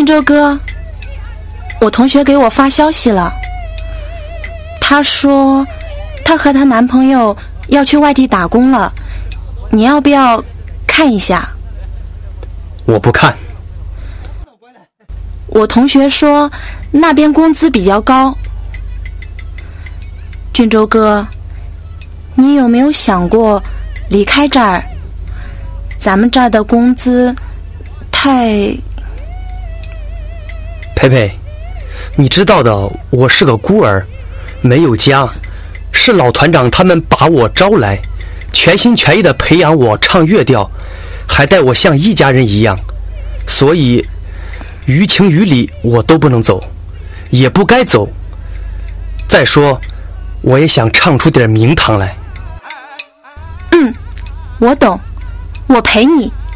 州哥，我同学给我发消息了，她说她和她男朋友要去外地打工了，你要不要看一下？ 我不看。 我同学说那边工资比较高。郡州哥，你有没有想过离开这儿？咱们这儿的工资太…… 培培，你知道的，我是个孤儿，没有家，是老团长他们把我招来，全心全意地培养我唱乐调，还待我像一家人一样，所以于情于理我都不能走，也不该走。再说我也想唱出点名堂来。 我懂，我陪你。